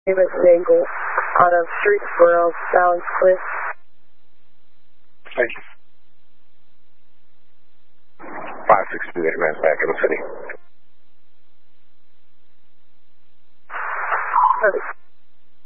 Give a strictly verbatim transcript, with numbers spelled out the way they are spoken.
Davis Dangle out of Streetsboro, Balance Cliff. Thank you. five six two eight minutes back in the city. Perfect.